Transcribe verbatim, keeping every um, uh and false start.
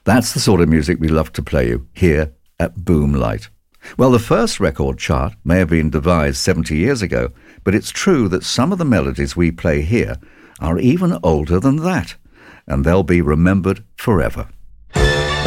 That's the sort of music we love to play you here at Boomlight. Well, the first record chart may have been devised seventy years ago, but it's true that some of the melodies we play here are even older than that, and they'll be remembered forever.